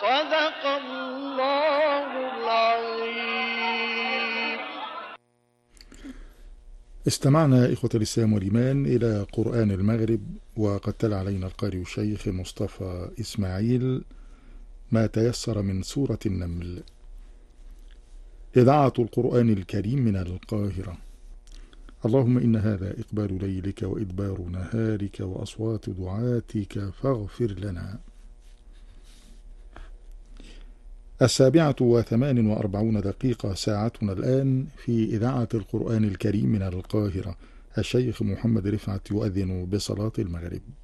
صدق الله العظيم. استمعنا إخوة الإسلام والإيمان إلى قرآن المغرب، وقد تلا علينا القارئ الشيخ مصطفى إسماعيل ما تيسر من سورة النمل. إذاعة القرآن الكريم من القاهرة. اللهم إن هذا إقبال ليلك وإدبار نهارك وأصوات دعاتك فاغفر لنا. 7:48 ساعتنا الآن في إذاعة القرآن الكريم من القاهرة. الشيخ محمد رفعت يؤذن بصلاة المغرب.